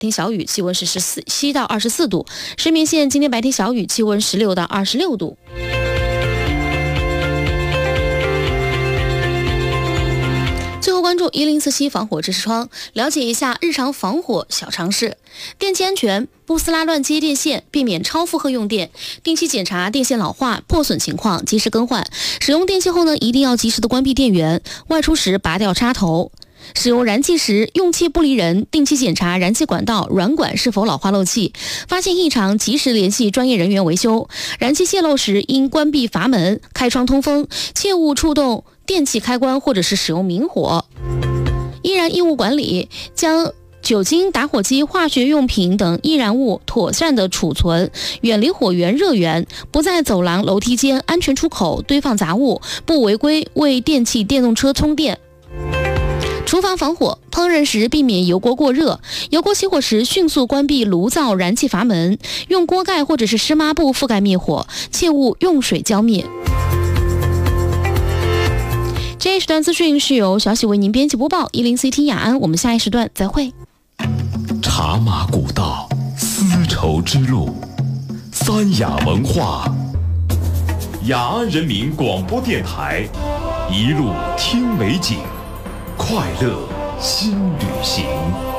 天小雨，气温是17到24度。石棉县今天白天小雨，气温16到26度。最后关注1047防火知识窗，了解一下日常防火小常识。电气安全，不撕拉乱接电线，避免超负荷用电。定期检查电线老化、破损情况，及时更换。使用电器后呢，一定要及时的关闭电源，外出时拔掉插头。使用燃气时用气不离人，定期检查燃气管道软管是否老化漏气，发现异常及时联系专业人员维修。燃气泄漏时应关闭阀门，开窗通风，切勿触动电器开关或者是使用明火。易燃异物管理，将酒精、打火机、化学用品等易燃物妥善的储存，远离火源、热源，不在走廊、楼梯间、安全出口堆放杂物，不违规为电器、电动车充电。厨房防火，烹饪时避免油锅过热，油锅起火时迅速关闭炉灶燃气阀门，用锅盖或者是湿抹布覆盖灭火，切勿用水浇灭。这一时段资讯是由小喜为您编辑播报，10CT 雅安，我们下一时段再会。 茶马古道，丝绸之路，三雅文化，雅安人民广播电台，一路听美景，快乐新旅行。